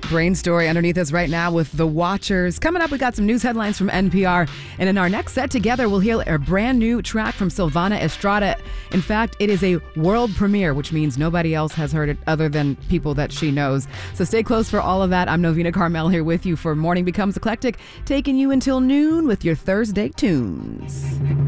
brain story underneath us right now with The Watchers. Coming up, we got some news headlines from NPR. And in our next set together, we'll hear a brand new track from Silvana Estrada. In fact, it is a world premiere, which means nobody else has heard it other than people that she knows. So stay close for all of that. I'm Novena Carmel here with you for Morning Becomes Eclectic, taking you until noon with your Thursday tunes.